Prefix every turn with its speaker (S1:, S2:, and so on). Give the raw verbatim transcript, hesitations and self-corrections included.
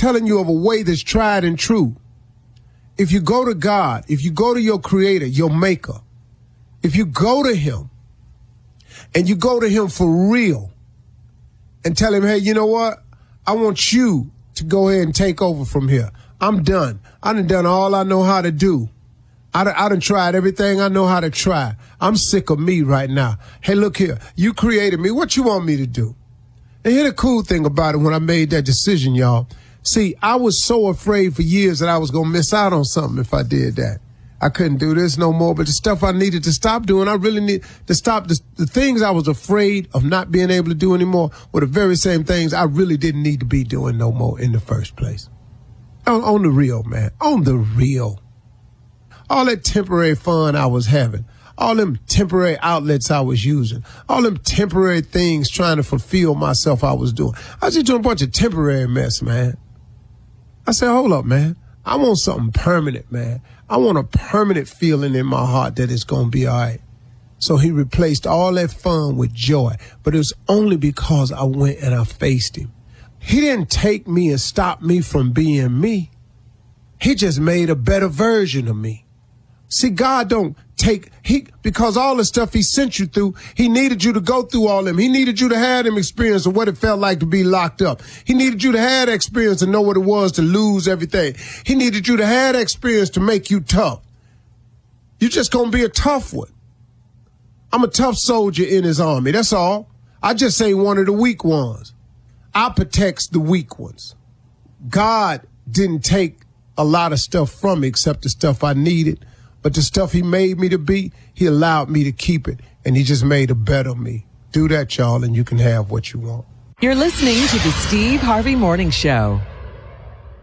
S1: telling you of a way that's tried and true. If you go to God, if you go to your creator, your maker, if you go to him and you go to him for real and tell him, hey, you know what? I want you to go ahead and take over from here. I'm done. I done done all I know how to do. I done, I done tried everything I know how to try. I'm sick of me right now. Hey, look here. You created me. What you want me to do? And here's the cool thing about it when I made that decision, y'all. See, I was so afraid for years that I was going to miss out on something if I did that. I couldn't do this no more, but the stuff I needed to stop doing, I really need to stop. The, the things I was afraid of not being able to do anymore were the very same things I really didn't need to be doing no more in the first place. On, on the real, man. On the real. All that temporary fun I was having. All them temporary outlets I was using. All them temporary things trying to fulfill myself I was doing. I was just doing a bunch of temporary mess, man. I said, hold up, man. I want something permanent, man. I want a permanent feeling in my heart that it's going to be all right. So he replaced all that fun with joy. But it was only because I went and I faced him. He didn't take me and stop me from being me. He just made a better version of me. See, God don't take, he, because all the stuff he sent you through, he needed you to go through all them. He needed you to have them experience of what it felt like to be locked up. He needed you to have that experience to know what it was to lose everything. He needed you to have that experience to make you tough. You're just going to be a tough one. I'm a tough soldier in his army. That's all. I just ain't one of the weak ones. I protect the weak ones. God didn't take a lot of stuff from me except the stuff I needed. But the stuff he made me to be, he allowed me to keep it. And he just made a better me. Do that, y'all, and you can have what you want.
S2: You're listening to the Steve Harvey Morning Show.